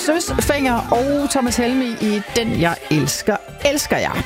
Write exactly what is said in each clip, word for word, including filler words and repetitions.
Søs Fenger og Thomas Helmig i Den Jeg Elsker, Elsker Jeg.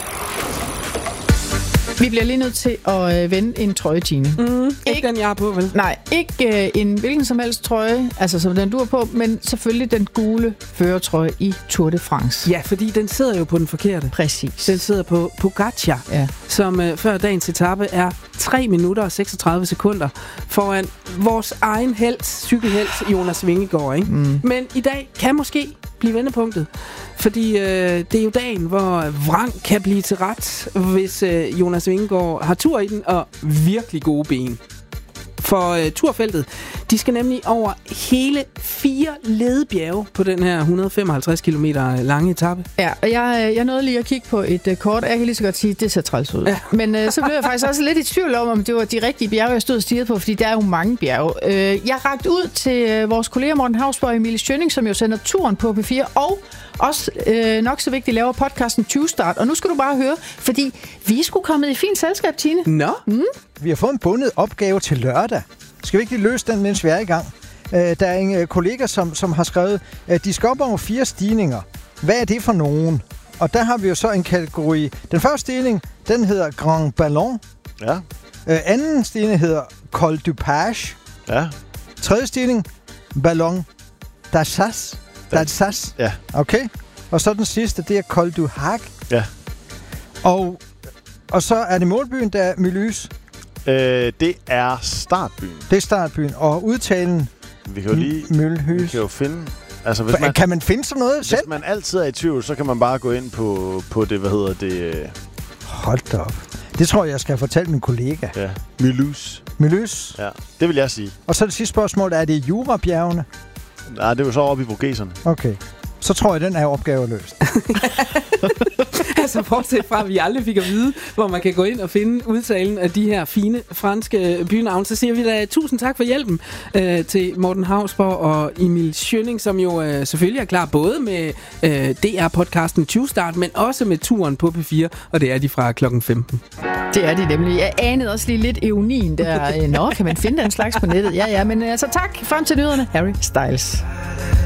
Vi bliver lige nødt til at øh, vende en trøje, Tine. Mm, ikke, ikke den, jeg har på, vel? Nej, ikke øh, en hvilken som helst trøje, altså som den du har på, men selvfølgelig den gule førertrøje i Tour de France. Ja, fordi den sidder jo på den forkerte. Præcis. Den sidder på Pogacar, ja. som øh, før dagens etape er tre minutter og seksogtredive sekunder foran vores egen helt, cykelhelt Jonas Vingegaard, ikke? Mm. Men i dag kan måske blive vendepunktet. Fordi øh, det er jo dagen, hvor vrang kan blive til ret, hvis øh, Jonas Vingegaard har tur i den og virkelig gode ben. For øh, turfeltet, de skal nemlig over hele fire ledebjerge på den her et hundrede og femoghalvtreds kilometer lange etape. Ja, og jeg, jeg nåede lige at kigge på et uh, kort, og jeg kan lige så godt sige, at det ser træls ud. Ja. Men uh, så blev jeg faktisk også lidt i tvivl om, om det var de rigtige bjerge, jeg stod og stirrede på, fordi der er jo mange bjerge. Uh, jeg rakte ud til uh, vores kollega Morten Hausborg og Emilie Schønning, som jo sender turen på P fire, og også øh, nok så vigtigt laver podcasten tyve start. Og nu skal du bare høre, fordi vi er sgu kommet i fint selskab, Tine. Nå. Mm. Vi har fået en bundet opgave til lørdag. Skal vi ikke lige løse den, mens vi er i gang? Øh, der er en øh, kollega, som, som har skrevet, at de skal op over fire stigninger. Hvad er det for nogen? Og der har vi jo så en kategori. Den første stigning, den hedder Grand Ballon. Ja. Øh, anden stigning hedder Col du Page. Ja. Tredje stigning, Ballon d'Alsace. d'Alsace. Ja. Okay. Og så den sidste, det er Col du Hague. Ja. Og, og så er det målbyen, der er Mulhouse. Øh, det er startbyen. Det er startbyen. Og udtalen Vi kan jo lige Mulhouse. Vi kan jo finde. Altså, hvis man, kan man finde sådan noget hvis selv? Hvis man altid er i tvivl, så kan man bare gå ind på, på det, hvad hedder det? Hold da op. Det tror jeg, jeg skal fortælle min kollega. Ja. Mulhouse. Mulhouse. Ja, det vil jeg sige. Og så det sidste spørgsmål, er det Jurabjergene? Nej, det er jo så oppe i Vogeserne. Okay. Så tror jeg, den er opgave løst. Altså, bortset fra, at vi aldrig fik at vide, hvor man kan gå ind og finde udtalen af de her fine franske bynavne, så siger vi da tusind tak for hjælpen øh, til Morten Hausborg og Emil Schønning, som jo øh, selvfølgelig er klar både med øh, D R-podcasten tyve start, men også med turen på P fire, og det er de fra klokken femten. Det er de nemlig. Jeg anede også lige lidt ironien der. Nå, kan man finde den slags på nettet? Ja, ja, men altså tak. Frem til nyhederne. Harry Styles.